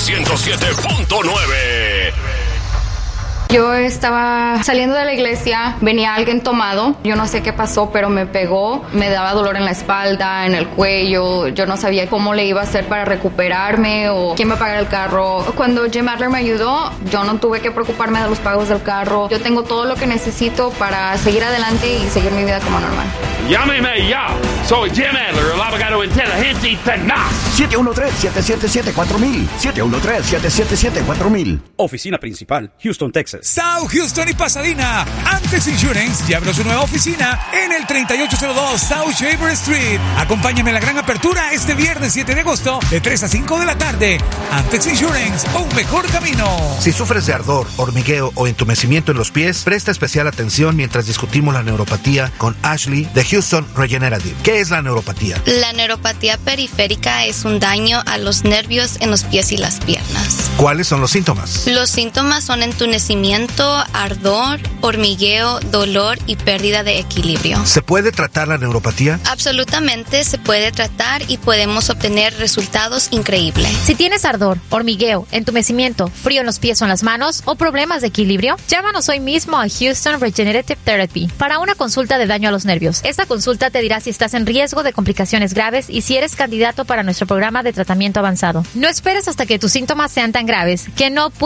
107.9. Yo estaba saliendo de la iglesia, venía alguien tomado, yo no sé qué pasó, pero me pegó, me daba dolor en la espalda, en el cuello, yo no sabía cómo le iba a hacer para recuperarme o quién me iba a pagar el carro. Cuando Jim Adler me ayudó, yo no tuve que preocuparme de los pagos del carro, yo tengo todo lo que necesito para seguir adelante y seguir mi vida como normal. Llámeme ya, soy Jim Adler, el abogado inteligente y tenaz. 713-777-4000, 713-777-4000. Oficina principal, Houston, Texas. South Houston y Pasadena. Antex Insurance ya abrió su nueva oficina en el 3802 South Shaver Street. Acompáñame a la gran apertura este viernes 7 de agosto de 3 a 5 de la tarde. Antex Insurance, un mejor camino. Si sufres de ardor, hormigueo o entumecimiento en los pies, presta especial atención mientras discutimos la neuropatía con Ashley de Houston Regenerative. ¿Qué es la neuropatía? La neuropatía periférica es un daño a los nervios en los pies y las piernas. ¿Cuáles son los síntomas? Los síntomas son entumecimiento, ardor, hormigueo, dolor y pérdida de equilibrio. ¿Se puede tratar la neuropatía? Absolutamente se puede tratar y podemos obtener resultados increíbles. Si tienes ardor, hormigueo, entumecimiento, frío en los pies o en las manos o problemas de equilibrio, llámanos hoy mismo a Houston Regenerative Therapy para una consulta de daño a los nervios. Esta consulta te dirá si estás en riesgo de complicaciones graves y si eres candidato para nuestro programa de tratamiento avanzado. No esperes hasta que tus síntomas sean tan graves que no puedes